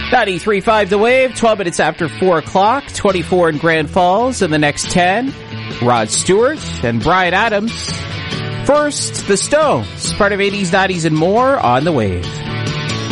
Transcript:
93.5 The Wave, 12 minutes after 4 o'clock, 24 in Grand Falls. In the next 10, Rod Stewart and Bryan Adams. First, The Stones, part of 80s, 90s, and more on The Wave.